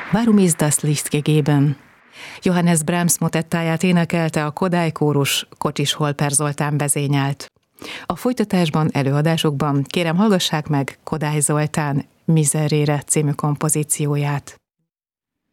Warum ist das Licht gegeben? Johannes Brahms motettáját énekelte a Kodály kórus, Kocsis Holper Zoltán vezényelt. A folytatásban, előadásokban kérem hallgassák meg Kodály Zoltán Miserere című kompozícióját.